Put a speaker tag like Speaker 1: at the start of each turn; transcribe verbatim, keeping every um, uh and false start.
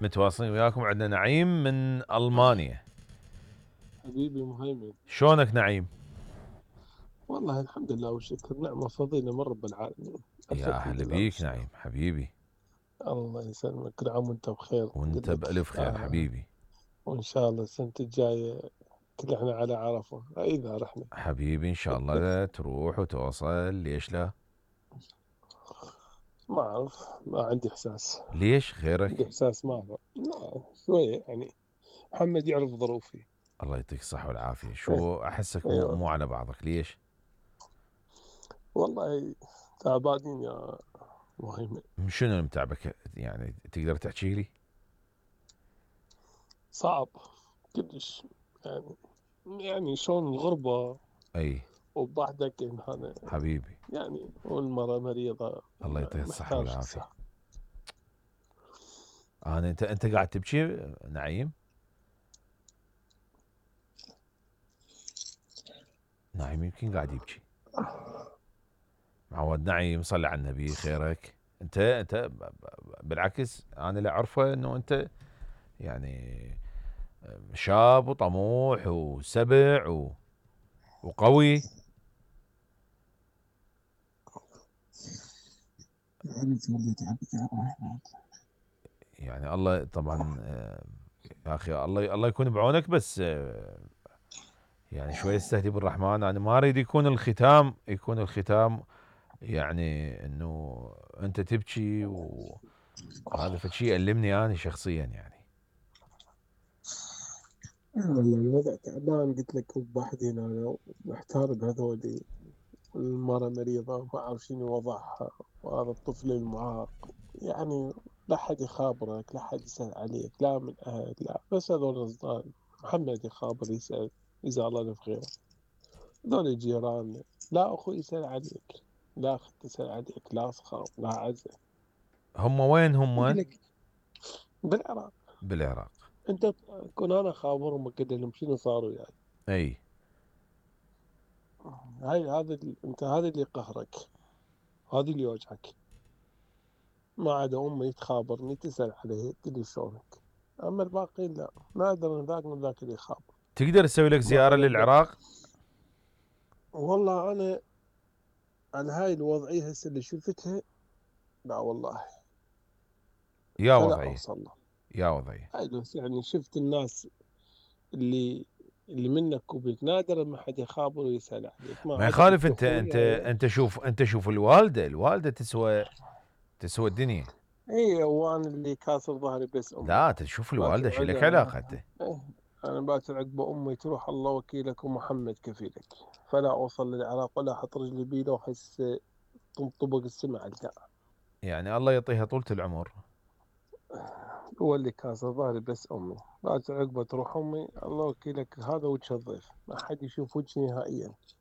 Speaker 1: متواصلين وياكم. عندنا نعيم من ألمانيا.
Speaker 2: حبيبي مهيمن.
Speaker 1: شلونك نعيم؟
Speaker 2: والله الحمد لله والشكر، نعمة فضيلة من رب العالمين. ألف
Speaker 1: يا
Speaker 2: الحمد
Speaker 1: أهلا
Speaker 2: لله
Speaker 1: بيك
Speaker 2: والشكر.
Speaker 1: نعيم حبيبي.
Speaker 2: الله يسلمك، كل عام وأنت بخير.
Speaker 1: وانت
Speaker 2: قل لك
Speaker 1: بألف خير
Speaker 2: آه
Speaker 1: حبيبي.
Speaker 2: وإن شاء الله السنة الجاية كل إحنا على عرفة إذا رحنا.
Speaker 1: حبيبي إن شاء الله تروح وتوصل، ليش لا؟
Speaker 2: ما أعرف، ما عندي إحساس.
Speaker 1: ليش
Speaker 2: عندي
Speaker 1: خيرك؟
Speaker 2: إحساس ما أعرف، لا شوية يعني. محمد يعرف ظروفي.
Speaker 1: الله يعطيك الصحة والعافية.
Speaker 2: إيه.
Speaker 1: شو أحسك مو,
Speaker 2: أيوة.
Speaker 1: مو على بعضك ليش؟
Speaker 2: والله تعبانين يا مهيمن.
Speaker 1: شنو اللي متعبك يعني، تقدر تحكي لي؟
Speaker 2: صعب كلش يعني. يعني شلون الغربة
Speaker 1: أي
Speaker 2: وبعدك إن هذا
Speaker 1: حبيبي.
Speaker 2: يعني، والمرأة مريضة
Speaker 1: الله يعطيك الصحة
Speaker 2: محتاج
Speaker 1: والعافية.
Speaker 2: صح.
Speaker 1: أنا أنت أنت قاعد تبكي نعيم؟ نعيم يمكن قاعد يبكي. معود نعيم صلي على النبي خيرك. انت انت ب- ب- بالعكس انا اللي اعرفه انه انت يعني شاب وطموح وسبع و... وقوي. يعني الله طبعا آه، يا اخي الله الله يكون بعونك، بس آه، يعني شوي استهدي بالرحمن. انا ما اريد يكون الختام يكون الختام يعني انه انت تبكي و- وهذا فشي يألمني انا شخصيا يعني.
Speaker 2: والله الوضع تعبان، قلت لك وبحدين أنا محتار بهذولي. المرأة مريضة ما أعرف شنو وضعها، وهذا الطفل المعاق يعني. لا حد يخابرك، لا حد يسأل عليك، لا من أهل لا، بس هذول أصدقاء. محمد يخابر يسأل إذا الله له بخير. هذول جيران. لا أخوي يسأل عليك، لا أخت تسأل عليك، لا أصحاب لا عزة.
Speaker 1: هم وين
Speaker 2: أقول
Speaker 1: هم؟
Speaker 2: لك بالعراق.
Speaker 1: بالعراق.
Speaker 2: انت كون انا خابرهم كده لهم شنو صاروا يعني.
Speaker 1: اي.
Speaker 2: هاي هذا ال- انت هذا اللي قهرك، هذا اللي يوجعك. ما عدا امي تخابرني تسال عليه تدري شلونك. اما الباقيين لا، ما ادري من ذاك من ذاك اللي يخابر.
Speaker 1: تقدر تسوي لك
Speaker 2: ما
Speaker 1: زيارة
Speaker 2: انا ب...
Speaker 1: للعراق؟
Speaker 2: والله انا على هاي الوضعيه هسه اللي شفتها، لا والله
Speaker 1: يا
Speaker 2: فلا
Speaker 1: وضعي
Speaker 2: اوصل له.
Speaker 1: يا وضعي.
Speaker 2: هاي بس يعني شفت الناس اللي اللي منك وبيك نادر ما حد يخابر ويسال عليك، ما
Speaker 1: ما
Speaker 2: عدا
Speaker 1: يخالف.
Speaker 2: بنت
Speaker 1: انت
Speaker 2: اخوي
Speaker 1: انت
Speaker 2: هاي.
Speaker 1: انت شوف انت شوف الوالدة الوالدة تسوى تسوى الدنيا.
Speaker 2: اي وانا اللي كاسر ظهري بس امي.
Speaker 1: لا انت تشوف الوالدة
Speaker 2: باكر
Speaker 1: شو لك
Speaker 2: عقب.
Speaker 1: علاقة انت؟
Speaker 2: إيه، أنا باكر عقب أمي تروح الله وكيلك ومحمد كفيلك. فلا أوصل للعراق ولا أحط رجلي بيه لو أحس تنطبق السمع لا.
Speaker 1: يعني الله يعطيها طولة العمر.
Speaker 2: هو اللي كاسر ظهري بس أمي. باكر عقبه تروح أمي الله وكيلك، هذا وجه الضيف، ما حد يشوف وجهي نهائيا.